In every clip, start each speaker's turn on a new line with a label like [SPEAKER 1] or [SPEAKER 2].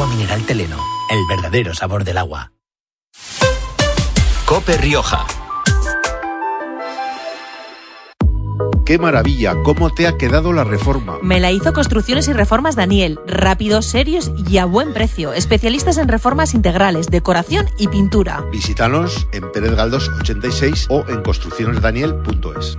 [SPEAKER 1] Agua mineral Teleno, el verdadero sabor del agua.
[SPEAKER 2] COPE Rioja.
[SPEAKER 3] ¡Qué maravilla! ¿Cómo te ha quedado la reforma?
[SPEAKER 4] Me la hizo Construcciones y Reformas Daniel. Rápidos, serios y a buen precio. Especialistas en reformas integrales, decoración y pintura.
[SPEAKER 3] Visítanos en Pérez Galdós 86 o en construccionesdaniel.es.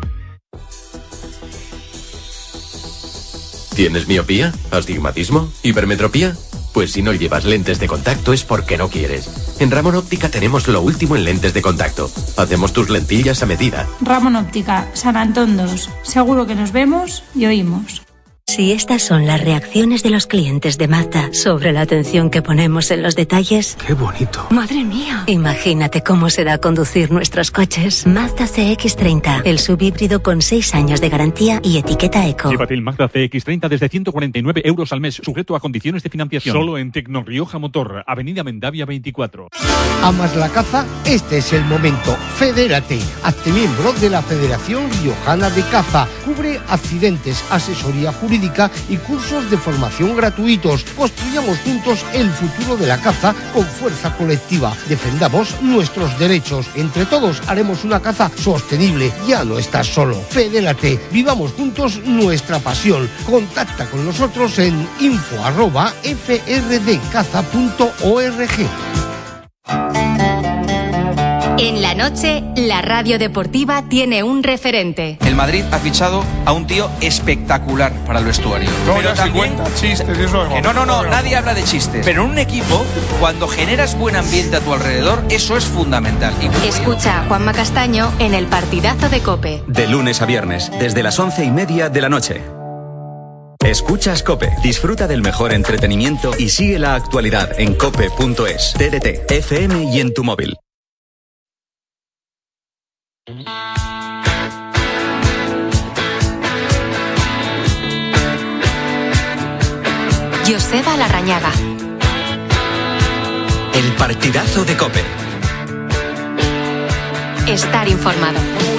[SPEAKER 2] ¿Tienes miopía? ¿Astigmatismo? ¿Hipermetropía? Pues si no llevas lentes de contacto es porque no quieres. En Ramón Óptica tenemos lo último en lentes de contacto. Hacemos tus lentillas a medida.
[SPEAKER 5] Ramón Óptica, San Antón 2. Seguro que nos vemos y oímos.
[SPEAKER 6] Si estas son las reacciones de los clientes de Mazda sobre la atención que ponemos en los detalles...
[SPEAKER 7] ¡Qué bonito!
[SPEAKER 6] ¡Madre mía! Imagínate cómo será conducir nuestros coches. Mazda CX-30, el subhíbrido con 6 años de garantía y etiqueta eco.
[SPEAKER 8] Llévate el Mazda CX-30 desde 149 euros al mes, sujeto a condiciones de financiación. Solo en Tecnorioja Motor, Avenida Mendavia 24.
[SPEAKER 9] ¿Amas la caza? Este es el momento. Fedérate. Hazte miembro de la Federación Riojana de Caza. Cubre accidentes, asesoría jurídica y cursos de formación gratuitos. Construyamos juntos el futuro de la caza con fuerza colectiva. Defendamos nuestros derechos. Entre todos haremos una caza sostenible. Ya no estás solo. Fedérate. Vivamos juntos nuestra pasión. Contacta con nosotros en info@frdcaza.org.
[SPEAKER 10] En la noche, la radio deportiva tiene un referente.
[SPEAKER 11] El Madrid ha fichado a un tío espectacular para el vestuario.
[SPEAKER 12] No, ya se cuenta chistes, eso
[SPEAKER 11] es. No, nadie habla de chistes. Pero en un equipo, cuando generas buen ambiente a tu alrededor, eso es fundamental.
[SPEAKER 10] Escucha a Juanma Castaño en el partidazo de COPE.
[SPEAKER 2] De lunes a viernes, desde las 11:30 de la noche. Escuchas COPE, disfruta del mejor entretenimiento y sigue la actualidad en cope.es, TDT, FM y en tu móvil.
[SPEAKER 10] Joseba Larrañaga.
[SPEAKER 2] El partidazo de COPE.
[SPEAKER 10] Estar informado.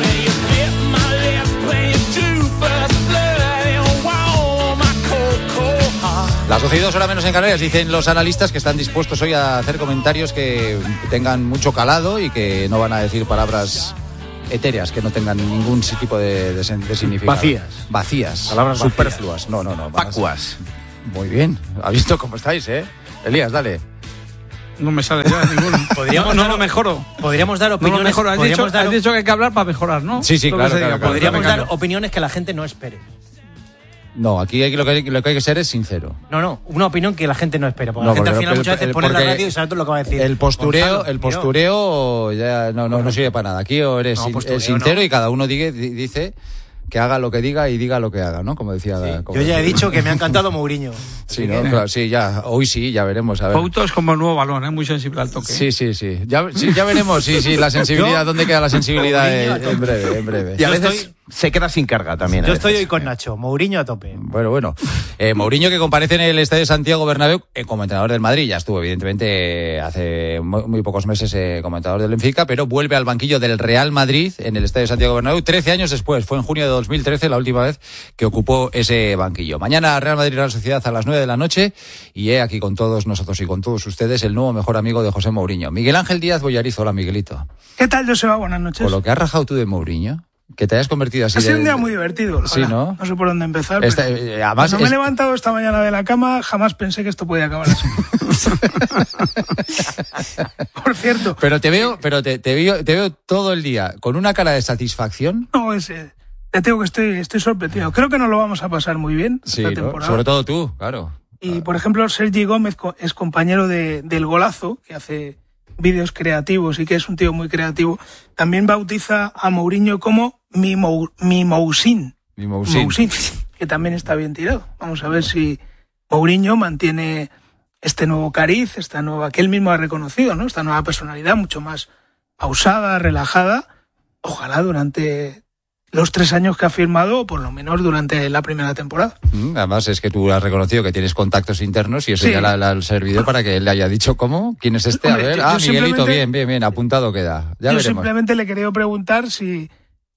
[SPEAKER 13] Las 12:02 horas menos en Canarias, dicen los analistas que están dispuestos hoy a hacer comentarios que tengan mucho calado y que no van a decir palabras etéreas, que no tengan ningún tipo de significado. Vacías.
[SPEAKER 7] Palabras
[SPEAKER 13] superfluas. No.
[SPEAKER 7] Vacuas.
[SPEAKER 13] Muy bien. ¿Ha visto cómo estáis, Elías, dale.
[SPEAKER 7] No me sale ya ninguno. No lo mejoro.
[SPEAKER 14] Podríamos dar opiniones.
[SPEAKER 7] No lo mejoro. Has dicho que hay que hablar para mejorar, ¿no?
[SPEAKER 13] Sí, claro.
[SPEAKER 14] Podríamos dar opiniones que la gente no espere.
[SPEAKER 13] No, aquí lo que hay que ser es sincero.
[SPEAKER 14] No, una opinión que la gente no espera. Porque la gente al final muchas veces pone la radio y sabe todo lo que va a decir.
[SPEAKER 13] El postureo ya no sirve para nada. Aquí o eres sincero y cada uno dice que haga lo que diga y diga lo que haga, ¿no? Como decía.
[SPEAKER 14] Sí. Yo ya he dicho que me ha encantado Mourinho.
[SPEAKER 13] Sí, ¿no? Claro, sí, hoy sí, ya veremos. A ver.
[SPEAKER 7] Couto es como el nuevo balón, muy sensible al toque.
[SPEAKER 13] Sí. Ya veremos, sí, la sensibilidad, ¿dónde queda la sensibilidad? En breve.
[SPEAKER 11] Y a veces se queda sin carga también.
[SPEAKER 14] Yo estoy hoy con Nacho, Mourinho a tope.
[SPEAKER 13] Bueno. Mourinho, que comparece en el Estadio Santiago Bernabéu como entrenador del Madrid, ya estuvo evidentemente hace muy pocos meses como entrenador del Benfica, pero vuelve al banquillo del Real Madrid en el Estadio Santiago Bernabéu 13 años después. Fue en junio de 2013 la última vez que ocupó ese banquillo. Mañana Real Madrid Real Sociedad a las 9 de la noche y aquí con todos nosotros y con todos ustedes el nuevo mejor amigo de José Mourinho, Miguel Ángel Díaz Bollariz. Hola, Miguelito.
[SPEAKER 15] ¿Qué tal, Joseba? Buenas noches.
[SPEAKER 13] Con lo que has rajado tú de Mourinho, que te hayas convertido así.
[SPEAKER 15] Ha sido un día muy divertido.
[SPEAKER 13] Sí, ¿no?
[SPEAKER 15] No sé por dónde empezar.
[SPEAKER 13] Además,
[SPEAKER 15] cuando me he levantado esta mañana de la cama, jamás pensé que esto podía acabar así. Por cierto.
[SPEAKER 13] Pero te veo todo el día con una cara de satisfacción.
[SPEAKER 15] No, te digo que estoy sorprendido. Creo que nos lo vamos a pasar muy bien esta temporada.
[SPEAKER 13] Sobre todo tú, claro.
[SPEAKER 15] Y, por ejemplo, Sergi Gómez es compañero del Golazo, que hace vídeos creativos y que es un tío muy creativo. También bautiza a Mourinho como mi Mousin, que también está bien tirado. Vamos a ver si Mourinho mantiene este nuevo cariz, que él mismo ha reconocido, ¿no? Esta nueva personalidad mucho más pausada, relajada. Ojalá durante los 3 años que ha firmado, o por lo menos durante la primera temporada.
[SPEAKER 13] Además es que tú has reconocido que tienes contactos internos y eso ya le ha servido para que él le haya dicho cómo, quién es este. Hombre, a ver, Miguelito, bien, apuntado queda. Ya veremos.
[SPEAKER 15] Simplemente le he querido preguntar si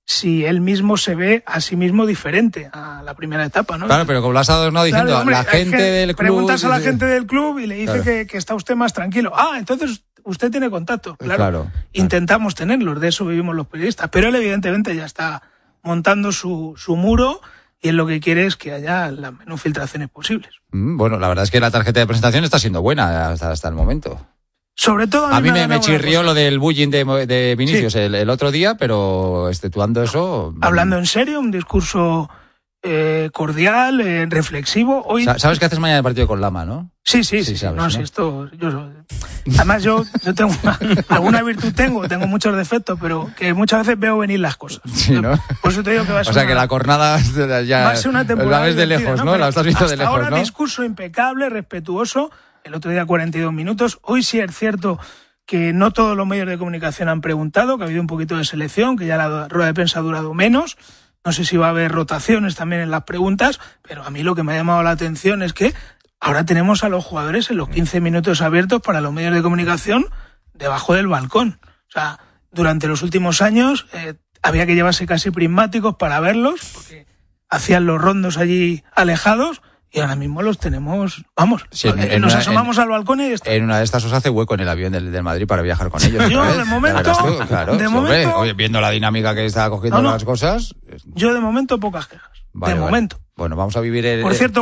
[SPEAKER 15] si él mismo se ve a sí mismo diferente a la primera etapa, ¿no?
[SPEAKER 13] Claro, pero como lo has adornado diciendo, claro, hombre, la gente del club...
[SPEAKER 15] Preguntas a la gente del club y le dice que está usted más tranquilo. Entonces usted tiene contacto. Claro. Intentamos tenerlos, de eso vivimos los periodistas. Pero él evidentemente ya está montando su muro y él lo que quiere es que haya las menos filtraciones posibles.
[SPEAKER 13] Bueno, la verdad es que la tarjeta de presentación está siendo buena hasta el momento.
[SPEAKER 15] Sobre todo
[SPEAKER 13] a mí me chirrió lo del bullying de Vinicius el otro día, pero exceptuando eso...
[SPEAKER 15] Hablando en serio, un discurso cordial, reflexivo. Hoy...
[SPEAKER 13] ¿Sabes qué haces mañana en el partido con Lama, no?
[SPEAKER 15] Sí. Sabes, no, ¿no? Sí, esto... Además, yo tengo alguna virtud tengo muchos defectos, pero que muchas veces veo venir las cosas.
[SPEAKER 13] Sí, ¿no?
[SPEAKER 15] Por eso te digo que va a ser
[SPEAKER 13] que la jornada ya
[SPEAKER 15] va a ser una temporada
[SPEAKER 13] la ves de lejos, ¿no? La estás viendo de lejos,
[SPEAKER 15] ahora,
[SPEAKER 13] ¿no?
[SPEAKER 15] Discurso impecable, respetuoso. El otro día 42 minutos. Hoy sí es cierto que no todos los medios de comunicación han preguntado, que ha habido un poquito de selección, que ya la rueda de prensa ha durado menos. No sé si va a haber rotaciones también en las preguntas, pero a mí lo que me ha llamado la atención es que ahora tenemos a los jugadores en los 15 minutos abiertos para los medios de comunicación debajo del balcón. O sea, durante los últimos años había que llevarse casi prismáticos para verlos, porque hacían los rondos allí alejados. Y ahora mismo los tenemos, vamos, sí, nos asomamos al balcón y está.
[SPEAKER 13] En una de estas os hace hueco en el avión del Madrid para viajar con ellos.
[SPEAKER 15] Yo, de momento,
[SPEAKER 13] hombre, viendo la dinámica que está cogiendo las cosas...
[SPEAKER 15] Yo, de momento, pocas quejas. Vale. Momento.
[SPEAKER 13] Bueno, vamos a vivir...
[SPEAKER 15] Por cierto,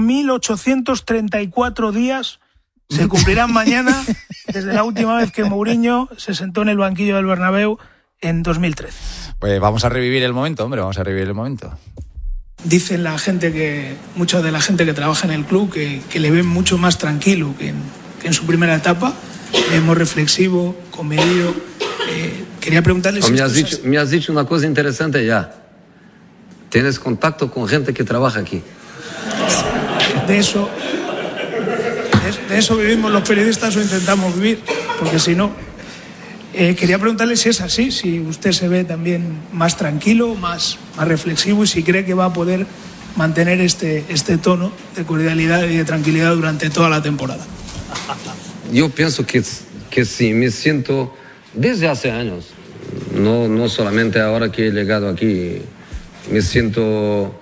[SPEAKER 15] 4.834 días se cumplirán mañana desde la última vez que Mourinho se sentó en el banquillo del Bernabéu en 2013.
[SPEAKER 13] Pues vamos a revivir el momento, hombre, vamos a revivir el momento.
[SPEAKER 15] Dicen mucha de la gente que trabaja en el club que le ven mucho más tranquilo que en su primera etapa, vemos reflexivo, comedido. Quería preguntarle si...
[SPEAKER 16] Me has dicho una cosa interesante ya. ¿Tienes contacto con gente que trabaja aquí?
[SPEAKER 15] De eso vivimos los periodistas o intentamos vivir, porque si no... quería preguntarle si es así, si usted se ve también más tranquilo, más reflexivo y si cree que va a poder mantener este tono de cordialidad y de tranquilidad durante toda la temporada.
[SPEAKER 16] Yo pienso que sí, me siento desde hace años, no solamente ahora que he llegado aquí, me siento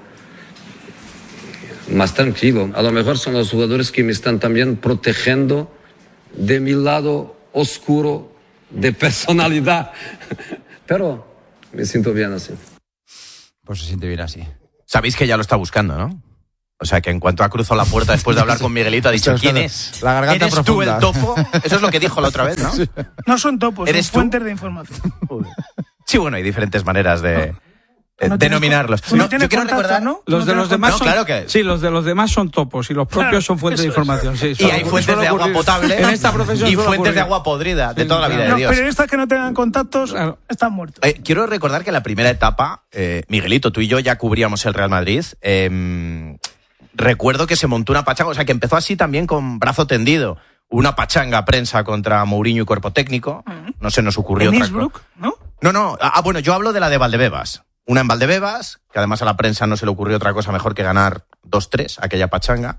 [SPEAKER 16] más tranquilo. A lo mejor son los jugadores que me están también protegiendo de mi lado oscuro de personalidad, pero me siento bien así.
[SPEAKER 13] Pues se siente bien así.
[SPEAKER 17] Sabéis que ya lo está buscando, ¿no? O sea, que en cuanto ha cruzado la puerta después de hablar con Miguelito, ha dicho, ¿quién es?
[SPEAKER 13] La garganta
[SPEAKER 17] ¿Eres
[SPEAKER 13] profunda.
[SPEAKER 17] tú el topo? Eso es lo que dijo la otra vez, ¿no?
[SPEAKER 13] Sí.
[SPEAKER 15] No son topos, son fuentes de información.
[SPEAKER 17] Sí, bueno, hay diferentes maneras de... denominarlos.
[SPEAKER 15] Yo quiero recordar, ¿no?
[SPEAKER 7] Los de los demás son,
[SPEAKER 17] claro que...
[SPEAKER 7] Sí, los de los demás son topos y los propios son fuentes de información. Sí,
[SPEAKER 17] y hay fuentes de agua potable
[SPEAKER 7] en esta profesión
[SPEAKER 17] y fuentes de agua podrida de toda la vida de Dios.
[SPEAKER 15] Los periodistas que no tengan contactos están muertos.
[SPEAKER 17] Quiero recordar que en la primera etapa, Miguelito, tú y yo ya cubríamos el Real Madrid. Recuerdo que se montó una pachanga, o sea, que empezó así también con brazo tendido. Una pachanga prensa contra Mourinho y cuerpo técnico. No se nos ocurrió otra cosa.
[SPEAKER 15] ¿No?
[SPEAKER 17] No. Bueno, yo hablo de la de Valdebebas. Una en Valdebebas, que además a la prensa no se le ocurrió otra cosa mejor que ganar 2-3, aquella pachanga.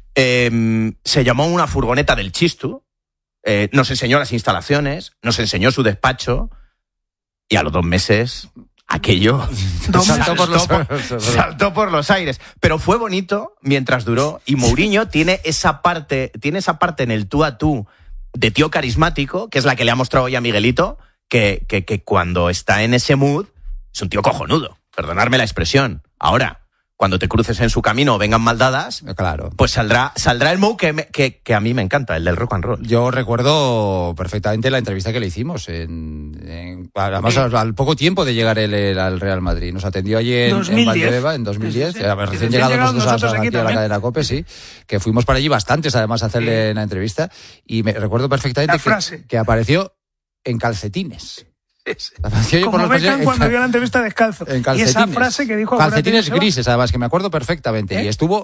[SPEAKER 17] Se llamó una furgoneta del Chistu, nos enseñó las instalaciones, nos enseñó su despacho, y a los 2 meses aquello saltó por los aires. Pero fue bonito mientras duró, y Mourinho tiene esa parte en el tú a tú de tío carismático, que es la que le ha mostrado hoy a Miguelito, que cuando está en ese mood es un tío cojonudo, perdonadme la expresión. Ahora, cuando te cruces en su camino o vengan maldadas,
[SPEAKER 13] claro,
[SPEAKER 17] pues saldrá el Mou que a mí me encanta, el del rock and roll.
[SPEAKER 13] Yo recuerdo perfectamente la entrevista que le hicimos, además al poco tiempo de llegar él al Real Madrid. Nos atendió allí en Valdebeba en 2010, sí. Recién llegados nosotros aquí a la cadena COPE, sí, que fuimos para allí bastantes además a hacerle una entrevista, y me recuerdo perfectamente que apareció en calcetines.
[SPEAKER 15] Como Beckham cuando dio la entrevista descalzo.
[SPEAKER 13] En calcetines.
[SPEAKER 15] Y esa frase que dijo...
[SPEAKER 13] Calcetines grises, además, que me acuerdo perfectamente. Y estuvo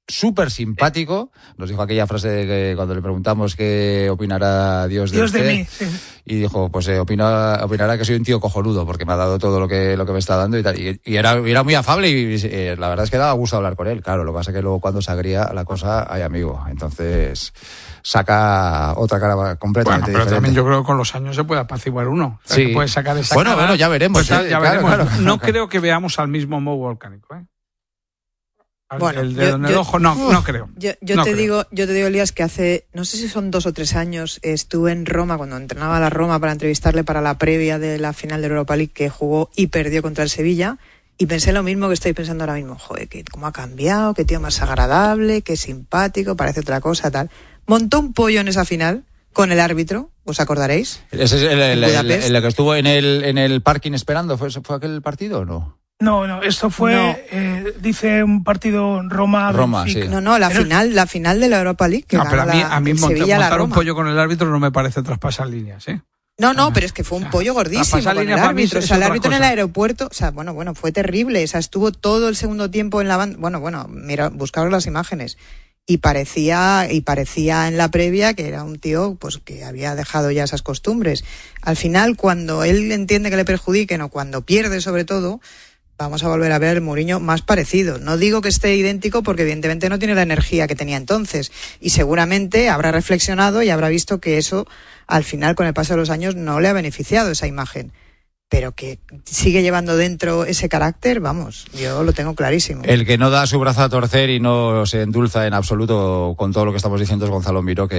[SPEAKER 13] súper simpático. Nos dijo aquella frase de que cuando le preguntamos qué opinará Dios de usted,
[SPEAKER 15] mí. Sí.
[SPEAKER 13] Y dijo, pues opinará que soy un tío cojonudo, porque me ha dado todo lo que me está dando y tal. Y era muy afable y la verdad es que daba gusto hablar con él. Claro, lo que pasa es que luego cuando se agría la cosa, hay amigo. Entonces saca otra cara completamente
[SPEAKER 12] pero
[SPEAKER 13] diferente.
[SPEAKER 12] También yo creo que con los años se puede apaciguar uno. O sea,
[SPEAKER 13] sí.
[SPEAKER 12] Que puede sacar esa
[SPEAKER 13] bueno,
[SPEAKER 12] cara.
[SPEAKER 13] Bueno, ya veremos.
[SPEAKER 12] Pues ya veremos.
[SPEAKER 13] Claro.
[SPEAKER 12] No creo que veamos al mismo Mo volcánico,
[SPEAKER 18] Bueno,
[SPEAKER 12] el dedo en el ojo, no creo.
[SPEAKER 18] Yo te digo, Elías, que hace, no sé si son 2 o 3 años, estuve en Roma cuando entrenaba a la Roma para entrevistarle para la previa de la final de Europa League que jugó y perdió contra el Sevilla, y pensé lo mismo que estoy pensando ahora mismo. Joder, que cómo ha cambiado, qué tío más agradable, qué simpático, parece otra cosa, tal. Montó un pollo en esa final con el árbitro, ¿os acordaréis?
[SPEAKER 13] ¿Ese es el que estuvo en el parking esperando? ¿Fue aquel partido o no?
[SPEAKER 15] No, esto fue, dice un partido Roma,
[SPEAKER 13] sí.
[SPEAKER 18] No, la final de la Europa League. Que
[SPEAKER 12] pero a mí montar un
[SPEAKER 15] Roma.
[SPEAKER 12] pollo con el árbitro no me parece traspasar líneas, ¿eh?
[SPEAKER 18] No, pero es que fue un pollo gordísimo con el árbitro. O sea, el árbitro en el aeropuerto, o sea, bueno, fue terrible. O sea, estuvo todo el segundo tiempo en la banda. Bueno, mira, buscaros las imágenes. Y parecía en la previa que era un tío pues que había dejado ya esas costumbres. Al final, cuando él entiende que le perjudiquen o cuando pierde sobre todo, vamos a volver a ver el Mourinho más parecido. No digo que esté idéntico porque evidentemente no tiene la energía que tenía entonces y seguramente habrá reflexionado y habrá visto que eso al final con el paso de los años no le ha beneficiado esa imagen. Pero que sigue llevando dentro ese carácter, vamos, yo lo tengo clarísimo.
[SPEAKER 13] El que no da su brazo a torcer y no se endulza en absoluto con todo lo que estamos diciendo es Gonzalo Miró,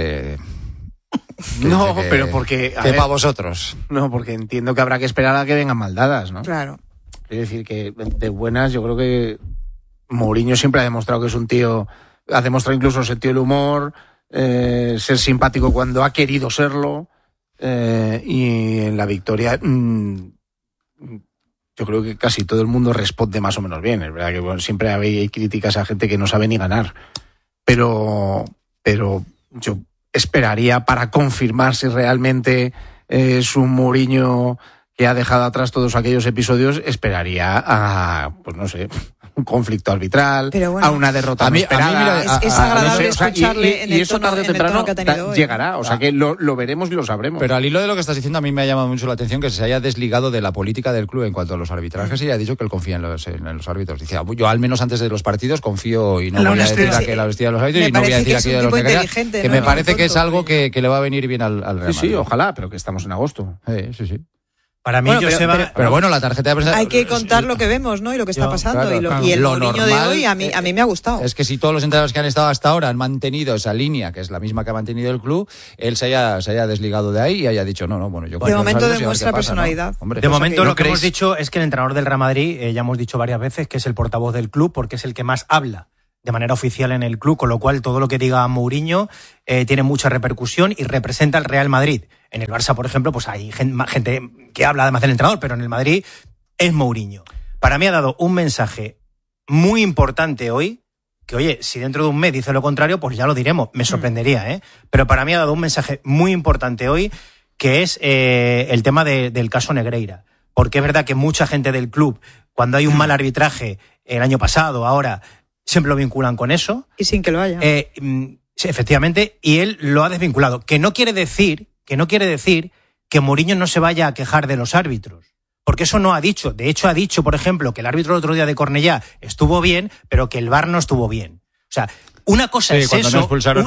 [SPEAKER 14] pero porque...
[SPEAKER 13] Que para vosotros.
[SPEAKER 14] No, porque entiendo que habrá que esperar a que vengan maldadas, ¿no?
[SPEAKER 18] Claro.
[SPEAKER 14] Es decir, que de buenas yo creo que Mourinho siempre ha demostrado que es un tío... Ha demostrado incluso sentido del humor, ser simpático cuando ha querido serlo, y en la victoria... yo creo que casi todo el mundo responde más o menos bien. Es verdad que siempre hay críticas a gente que no sabe ni ganar. Pero yo esperaría para confirmar si realmente es un Mourinho que ha dejado atrás todos aquellos episodios, esperaría a, pues no sé, un conflicto arbitral, a una derrota inesperada.
[SPEAKER 18] Es agradable escucharle en el
[SPEAKER 14] eso tarde o temprano
[SPEAKER 18] que ha tenido
[SPEAKER 14] llegará, o sea que lo veremos y lo sabremos.
[SPEAKER 13] Pero al hilo de lo que estás diciendo, a mí me ha llamado mucho la atención que se haya desligado de la política del club en cuanto a los arbitrajes y haya dicho que él confía en los árbitros. Dice, yo al menos antes de los partidos confío y no voy a decir aquí la honestidad de los árbitros y no voy a decir aquí de los que que me parece que es algo que le va a venir bien al Real Madrid.
[SPEAKER 14] Sí, ojalá, pero que estamos en agosto.
[SPEAKER 13] Sí.
[SPEAKER 14] Para mí,
[SPEAKER 13] pero bueno, la tarjeta de presentación...
[SPEAKER 18] Hay que contar lo que vemos, ¿no? Y lo que está pasando. Y el Mourinho de hoy a mí me ha gustado.
[SPEAKER 13] Es que si todos los entrenadores que han estado hasta ahora han mantenido esa línea, que es la misma que ha mantenido el club, él se haya desligado de ahí y haya dicho, yo...
[SPEAKER 18] De momento demuestra personalidad.
[SPEAKER 13] ¿No? Hombre,
[SPEAKER 14] de momento lo que hemos dicho es que el entrenador del Real Madrid, ya hemos dicho varias veces, que es el portavoz del club porque es el que más habla de manera oficial en el club, con lo cual todo lo que diga Mourinho tiene mucha repercusión y representa al Real Madrid. En el Barça, por ejemplo, pues hay gente que habla además del entrenador, pero en el Madrid es Mourinho. Para mí ha dado un mensaje muy importante hoy, que oye, si dentro de un mes dice lo contrario, pues ya lo diremos, me sorprendería, Pero para mí ha dado un mensaje muy importante hoy, que es el tema del caso Negreira. Porque es verdad que mucha gente del club, cuando hay un mal arbitraje, el año pasado, ahora, siempre lo vinculan con eso.
[SPEAKER 18] Y sin que lo haya.
[SPEAKER 14] Sí, efectivamente, y él lo ha desvinculado. Que no quiere decir que Mourinho no se vaya a quejar de los árbitros. Porque eso no ha dicho. De hecho, ha dicho, por ejemplo, que el árbitro el otro día de Cornellá estuvo bien, pero que el VAR no estuvo bien. O sea, una cosa es eso.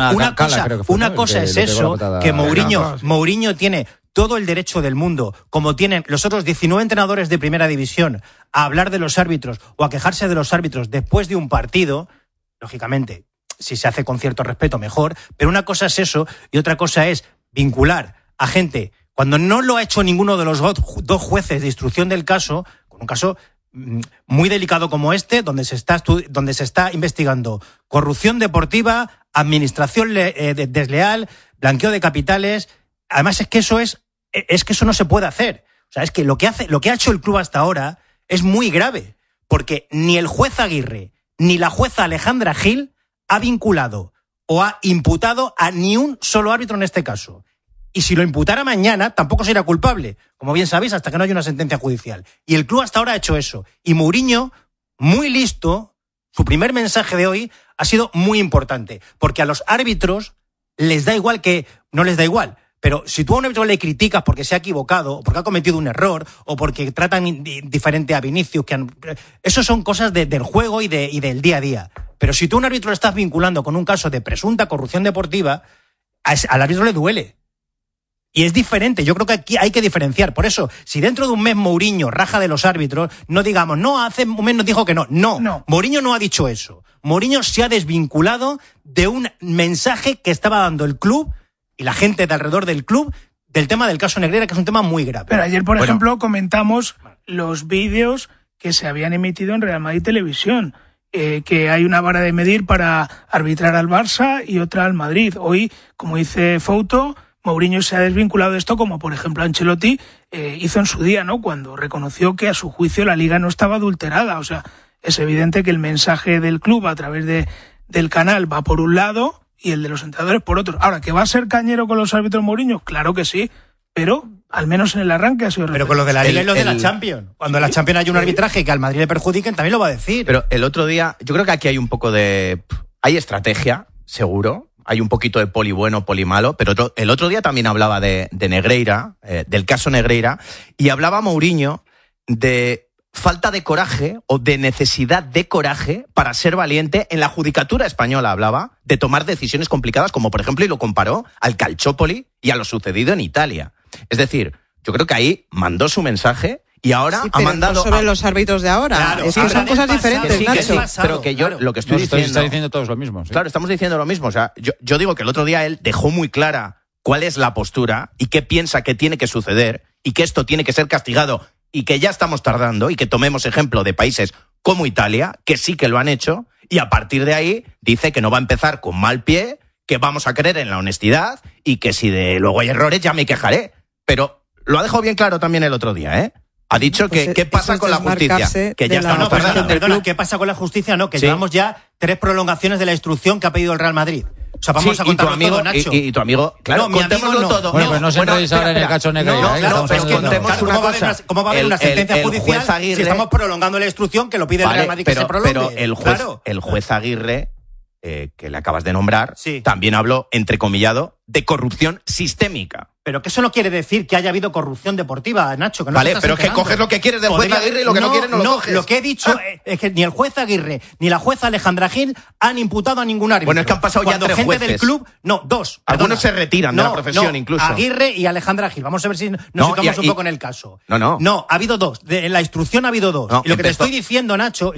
[SPEAKER 14] Una cosa es eso, que Mourinho tiene todo el derecho del mundo, como tienen los otros 19 entrenadores de primera división, a hablar de los árbitros o a quejarse de los árbitros después de un partido. Lógicamente, si se hace con cierto respeto, mejor. Pero una cosa es eso y otra cosa es vincular a gente cuando no lo ha hecho ninguno de los dos jueces de instrucción del caso, con un caso muy delicado como este, donde se está investigando corrupción deportiva, administración desleal, blanqueo de capitales. Además es que eso no se puede hacer. O sea, es que lo que ha hecho el club hasta ahora es muy grave, porque ni el juez Aguirre ni la jueza Alejandra Gil ha vinculado o ha imputado a ni un solo árbitro en este caso. Y si lo imputara mañana, tampoco sería culpable, como bien sabéis, hasta que no haya una sentencia judicial. Y el club hasta ahora ha hecho eso. Y Mourinho, muy listo, Su primer mensaje de hoy ha sido muy importante, porque a los árbitros les da igual que... No les da igual, pero si tú a un árbitro le criticas porque se ha equivocado, o porque ha cometido un error, o porque tratan diferente a Vinicius, eso son cosas del juego y del día a día. Pero si tú a un árbitro lo estás vinculando con un caso de presunta corrupción deportiva, al árbitro le duele. Y es diferente, yo creo que aquí hay que diferenciar. Por eso, si dentro de un mes Mourinho raja de los árbitros, no digamos, no, hace un mes nos dijo que no. No, Mourinho no ha dicho eso. Mourinho se ha desvinculado de un mensaje que estaba dando el club y la gente de alrededor del club del tema del caso Negreira, que es un tema muy grave.
[SPEAKER 15] Pero ayer, por ejemplo, comentamos los vídeos que se habían emitido en Real Madrid Televisión. Que hay una vara de medir para arbitrar al Barça y otra al Madrid. Hoy, como dice Fouto, Mourinho se ha desvinculado de esto, como por ejemplo Ancelotti hizo en su día, ¿no? Cuando reconoció que a su juicio la Liga no estaba adulterada. O sea, es evidente que el mensaje del club a través del canal va por un lado y el de los entrenadores por otro. Ahora, ¿que va a ser cañero con los árbitros Mourinho? Claro que sí, pero al menos en el arranque ha sido...
[SPEAKER 14] Pero con lo de la Liga y lo de la Champions. Cuando en la Champions hay un arbitraje que al Madrid le perjudiquen, también lo va a decir.
[SPEAKER 17] Pero el otro día, yo creo que aquí hay un poco de... Hay estrategia, seguro. Hay un poquito de poli bueno, poli malo. Pero el otro día también hablaba de Negreira, del caso Negreira, y hablaba Mourinho de falta de coraje o de necesidad de coraje para ser valiente. En la judicatura española hablaba de tomar decisiones complicadas, como por ejemplo, y lo comparó al Calciopoli y a lo sucedido en Italia. Es decir, yo creo que ahí mandó su mensaje y ahora ha mandado...
[SPEAKER 18] No sobre los árbitros de ahora. Claro, es que son cosas diferentes, Nacho.
[SPEAKER 17] Pero que yo lo que estoy diciendo...
[SPEAKER 13] Está diciendo todos lo mismo. ¿Sí?
[SPEAKER 17] Claro, estamos diciendo lo mismo. O sea, yo digo que el otro día él dejó muy clara cuál es la postura y qué piensa que tiene que suceder y que esto tiene que ser castigado y que ya estamos tardando y que tomemos ejemplo de países como Italia, que sí que lo han hecho, y a partir de ahí dice que no va a empezar con mal pie, que vamos a creer en la honestidad y que si luego hay errores ya me quejaré. Pero lo ha dejado bien claro también el otro día, ¿eh? Ha dicho
[SPEAKER 18] pues
[SPEAKER 17] que qué pasa con la justicia. Que ya estamos tardando.
[SPEAKER 14] Perdona, ¿qué pasa con la justicia? No, que llevamos ya 3 prolongaciones de la instrucción que ha pedido el Real Madrid. O sea, vamos a contarlo todo, Nacho.
[SPEAKER 17] Y tu amigo, claro,
[SPEAKER 14] no, contémoslo todo.
[SPEAKER 13] Bueno, pues no se enredéis ahora en el caso Negreira.
[SPEAKER 14] No, claro, pero es que ¿cómo va a haber una sentencia judicial si estamos prolongando la instrucción que lo pide el Real Madrid que se prolongue?
[SPEAKER 17] Pero el juez Aguirre, que le acabas de nombrar, también habló, entrecomillado, de corrupción sistémica.
[SPEAKER 14] Pero que eso no quiere decir que haya habido corrupción deportiva, Nacho. Que no
[SPEAKER 17] vale, pero es que coges lo que quieres del juez Aguirre y lo que no quieres no lo coges.
[SPEAKER 14] Lo que he dicho es que ni el juez Aguirre ni la jueza Alejandra Gil han imputado a ningún árbitro.
[SPEAKER 17] Bueno, es que han pasado ya 3 jueces.
[SPEAKER 14] Gente del club, no, 2.
[SPEAKER 17] Algunos se retiran de la profesión incluso.
[SPEAKER 14] Aguirre y Alejandra Gil. Vamos a ver si nos situamos un poco en el caso.
[SPEAKER 17] No,
[SPEAKER 14] ha habido 2. En la instrucción ha habido 2. Y lo que te estoy diciendo, Nacho,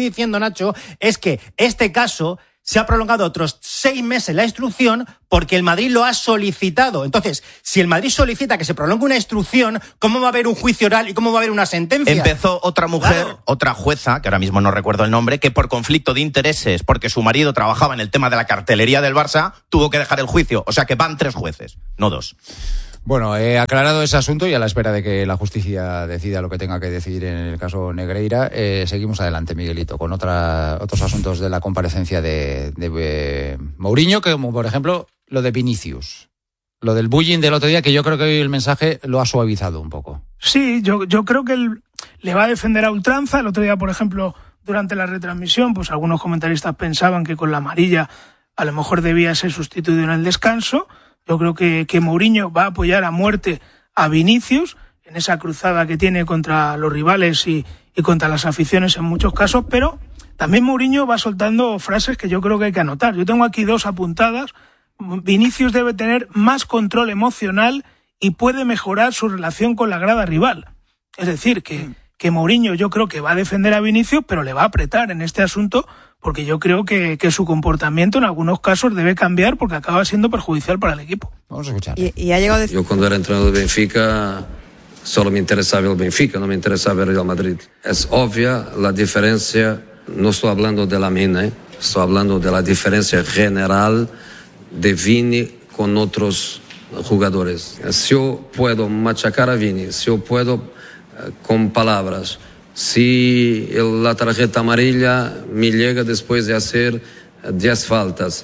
[SPEAKER 14] es que este caso se ha prolongado otros 6 meses la instrucción porque el Madrid lo ha solicitado. Entonces, si el Madrid solicita que se prolongue una instrucción, ¿cómo va a haber un juicio oral y cómo va a haber una sentencia?
[SPEAKER 17] Empezó otra mujer, otra jueza, que ahora mismo no recuerdo el nombre, que por conflicto de intereses, porque su marido trabajaba en el tema de la cartelería del Barça, tuvo que dejar el juicio. O sea que van 3 jueces, no 2.
[SPEAKER 13] Bueno, he aclarado ese asunto y a la espera de que la justicia decida lo que tenga que decidir en el caso Negreira, seguimos adelante, Miguelito, con otros asuntos de la comparecencia de Mourinho, como por ejemplo lo de Vinicius. Lo del bullying del otro día, que yo creo que hoy el mensaje lo ha suavizado un poco.
[SPEAKER 15] Sí, yo creo que él le va a defender a ultranza. El otro día, por ejemplo, durante la retransmisión, pues algunos comentaristas pensaban que con la amarilla a lo mejor debía ser sustituido en el descanso. Yo creo que Mourinho va a apoyar a muerte a Vinicius en esa cruzada que tiene contra los rivales y contra las aficiones en muchos casos, pero también Mourinho va soltando frases que yo creo que hay que anotar. Yo tengo aquí 2 apuntadas. Vinicius debe tener más control emocional y puede mejorar su relación con la grada rival. Es decir, que Mourinho yo creo que va a defender a Vinicius, pero le va a apretar en este asunto, porque yo creo que su comportamiento en algunos casos debe cambiar porque acaba siendo perjudicial para el equipo.
[SPEAKER 13] Vamos a escuchar.
[SPEAKER 18] Y ha llegado
[SPEAKER 16] Yo cuando era entrenador de Benfica solo me interesaba el Benfica, no me interesaba el Real Madrid. Es obvia la diferencia, no estoy hablando de la mina, estoy hablando de la diferencia general de Vini con otros jugadores. Si yo puedo machacar a Vini, si yo puedo con palabras, si la tarjeta amarilla me llega después de hacer 10 faltas,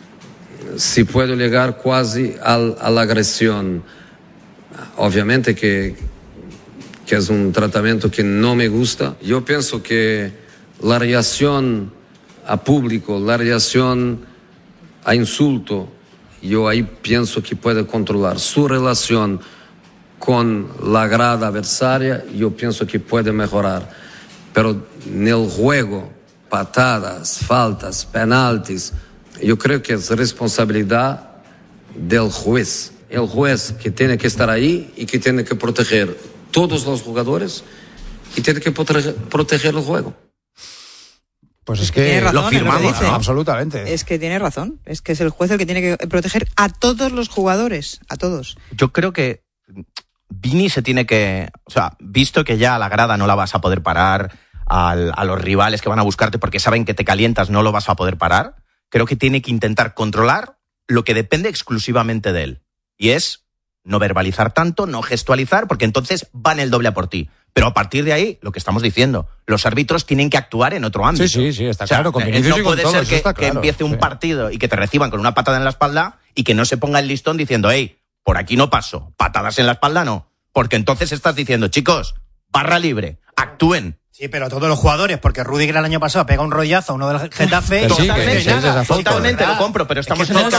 [SPEAKER 16] si puedo llegar casi a la agresión, obviamente que es un tratamiento que no me gusta. Yo pienso que la reacción a público, la reacción a insulto, yo ahí pienso que puede controlar su relación con la grada adversaria, yo pienso que puede mejorar. Pero en el juego, patadas, faltas, penaltis, yo creo que es responsabilidad del juez. El juez que tiene que estar ahí y que tiene que proteger todos los jugadores y tiene que proteger el juego.
[SPEAKER 14] Pues es que
[SPEAKER 18] razón,
[SPEAKER 14] lo firmamos,
[SPEAKER 18] ¿no?
[SPEAKER 14] Absolutamente.
[SPEAKER 18] Es que tiene razón. Es que es el juez el que tiene que proteger a todos los jugadores, a todos.
[SPEAKER 17] Yo creo que Vini se tiene que... O sea, visto que ya a la grada no la vas a poder parar, a los rivales que van a buscarte porque saben que te calientas no lo vas a poder parar, creo que tiene que intentar controlar lo que depende exclusivamente de él. Y es no verbalizar tanto, no gestualizar, porque entonces van el doble a por ti. Pero a partir de ahí, lo que estamos diciendo, los árbitros tienen que actuar en otro ámbito.
[SPEAKER 13] Sí, está claro.
[SPEAKER 17] No puede ser que empiece un partido y que te reciban con una patada en la espalda y que no se ponga el listón diciendo, hey, por aquí no paso, patadas en la espalda no. Porque entonces estás diciendo, chicos, barra libre, actúen.
[SPEAKER 14] Sí, pero todos los jugadores, porque Rudiger el año pasado pega un rollazo a uno del Getafe.
[SPEAKER 17] Totalmente lo compro, pero estamos en el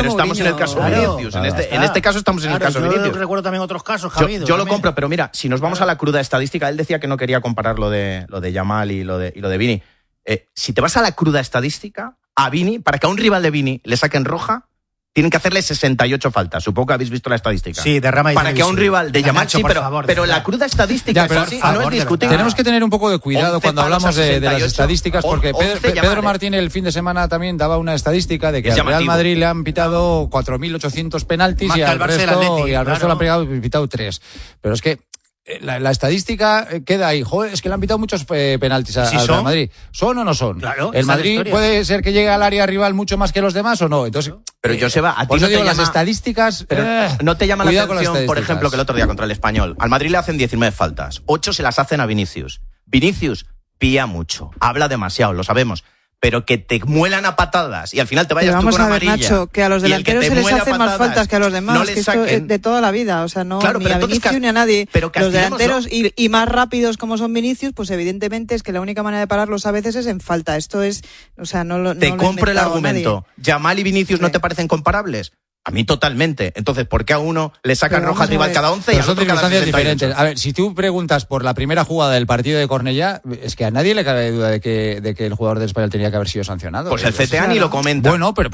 [SPEAKER 17] caso de Vinicius. En este caso estamos en el caso de Vinicius.
[SPEAKER 14] Yo recuerdo también otros casos, Javier.
[SPEAKER 17] Yo lo compro, pero mira, si nos vamos a la cruda estadística, él decía que no quería comparar lo de Yamal y lo de Vini. Si te vas a la cruda estadística, a Vini, para que a un rival de Vini le saquen roja, tienen que hacerle 68 faltas. Supongo que habéis visto la estadística.
[SPEAKER 14] Sí, derrama y
[SPEAKER 17] para que a un rival de Yamal, sí, pero la cruda estadística
[SPEAKER 13] no
[SPEAKER 17] es discutible.
[SPEAKER 13] Tenemos que tener un poco de cuidado cuando hablamos de las estadísticas, porque Pedro Martín el fin de semana también daba una estadística de que al Real Madrid le han pitado 4.800 penaltis y al resto le han pitado 3. Pero es que la estadística queda ahí. Joder, es que le han pitado muchos penaltis al Real Madrid. ¿Son o no son?
[SPEAKER 14] Claro,
[SPEAKER 13] ¿El Madrid puede ser que llegue al área rival mucho más que los demás o no? Entonces,
[SPEAKER 17] pero Joseba, a ti no te llama
[SPEAKER 13] las estadísticas.
[SPEAKER 17] No te llama la atención, por ejemplo, que el otro día contra el Español, al Madrid le hacen 19 faltas, 8 se las hacen a Vinicius. Vinicius pía mucho, habla demasiado, lo sabemos. Pero que te muelan a patadas y al final te vayas tú con amarilla.
[SPEAKER 18] Vamos a ver, Nacho, que a los delanteros se les hacen más faltas que a los demás, que esto es de toda la vida, o sea, no
[SPEAKER 17] claro,
[SPEAKER 18] ni a Vinicius ni a nadie. Pero los delanteros y más rápidos como son Vinicius, pues evidentemente es que la única manera de pararlos a veces es en falta. Esto es, o sea,
[SPEAKER 17] te compro el argumento. Yamal y Vinicius no te parecen comparables. A mí totalmente. Entonces, ¿por qué a uno le sacan roja al rival cada 11 y al otro cada 68?
[SPEAKER 13] Diferentes. A ver, si tú preguntas por la primera jugada del partido de Cornellá, es que a nadie le cabe duda de que el jugador del Español tenía que haber sido sancionado.
[SPEAKER 17] Pues el CTA ni lo comenta.
[SPEAKER 13] Bueno, pero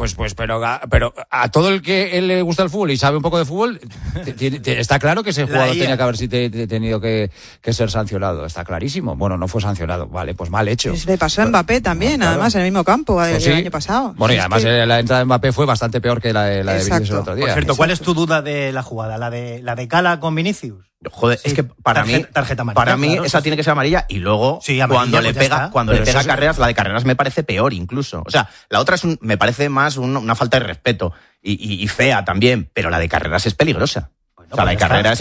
[SPEAKER 13] a todo el que le gusta el fútbol y sabe un poco de fútbol, está claro que ese jugador tenía que haber tenido que ser sancionado. Está clarísimo. Bueno, no fue sancionado. Vale, pues mal hecho.
[SPEAKER 18] Le pasó a Mbappé también, claro. Además, en el mismo campo el año pasado.
[SPEAKER 13] Bueno, y además la entrada de Mbappé fue bastante peor que la de Vinicius el otro día.
[SPEAKER 14] Por cierto, ¿cuál es tu duda de la jugada? ¿La de Cala con Vinicius?
[SPEAKER 17] Joder, sí, es que para mí
[SPEAKER 14] claro,
[SPEAKER 17] esa tiene que ser amarilla y luego cuando le pega Carreras, la de Carreras me parece peor incluso. O sea, la otra me parece más una falta de respeto y fea también, pero la de Carreras es peligrosa. Bueno, o sea, la de Carreras